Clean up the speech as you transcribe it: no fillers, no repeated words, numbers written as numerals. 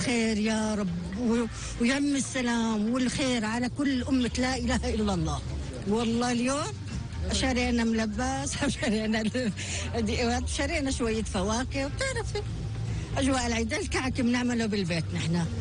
الخير يا رب، ويعم السلام والخير على كل أمة لا إله إلا الله. والله اليوم شرينا ملبس، شرينا شوية فواكه، وبتعرفي أجواء العيد الكعك بنعمله بالبيت نحن.